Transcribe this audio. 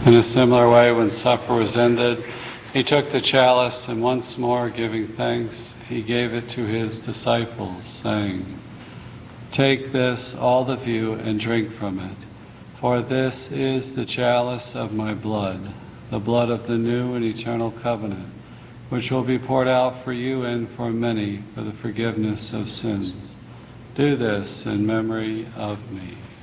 In a similar way, when supper was ended, he took the chalice, and once more giving thanks, he gave it to his disciples, saying, "Take this, all of you, and drink from it, for this is the chalice of my blood, the blood of the new and eternal covenant, which will be poured out for you and for many for the forgiveness of sins. Do this in memory of me."